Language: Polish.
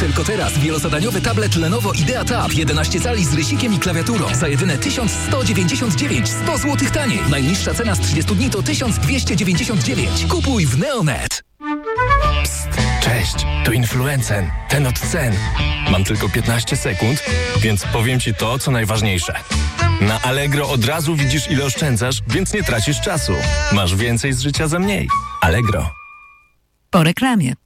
Tylko teraz wielozadaniowy tablet Lenovo Idea Tab 11 cali z rysikiem i klawiaturą za jedyne 1199, 100 zł taniej. Najniższa cena z 30 dni to 1299. Kupuj w Neonet. Psst, cześć, to Influencen, ten od cen. Mam tylko 15 sekund, więc powiem Ci to, co najważniejsze. Na Allegro od razu widzisz, ile oszczędzasz, więc nie tracisz czasu. Masz więcej z życia za mniej. Allegro. Po reklamie.